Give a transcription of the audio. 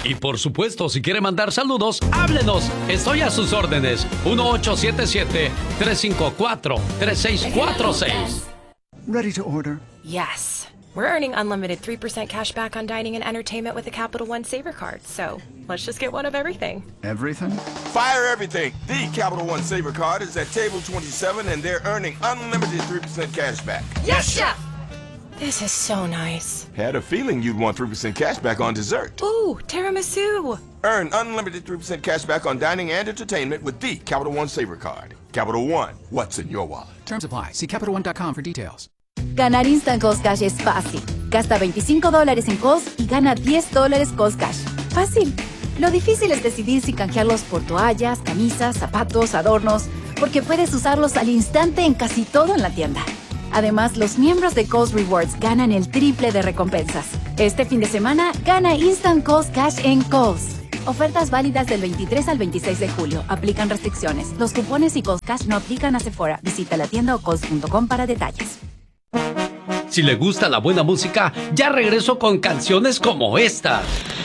Y por supuesto, si quiere mandar saludos, háblenos. Estoy a sus órdenes. 1877-354-3646. Ready to order. Yes. We're earning unlimited 3% cash back on dining and entertainment with the Capital One Saver Card. So let's just get one of everything. Everything? Fire everything. The Capital One Saver Card is at table 27 and they're earning unlimited 3% cash back. Yes, Chef! This is so nice. Had a feeling you'd want 3% cash back on dessert. Ooh, tiramisu. Earn unlimited 3% cash back on dining and entertainment with the Capital One Saver Card. Capital One, what's in your wallet? Terms apply. See CapitalOne.com for details. Ganar Instant Cold Cash es fácil. Gasta $25 en calls y gana $10 Cold Cash. Fácil. Lo difícil es decidir si canjearlos por toallas, camisas, zapatos, adornos, porque puedes usarlos al instante en casi todo en la tienda. Además, los miembros de Kohl's Rewards ganan el triple de recompensas. Este fin de semana, gana Instant Cold Cash en Kohl's. Ofertas válidas del 23 al 26 de julio. Aplican restricciones. Los cupones y Cold Cash no aplican a Sephora. Visita la tienda o kohls.com para detalles. Si le gusta la buena música, ya regreso con canciones como esta.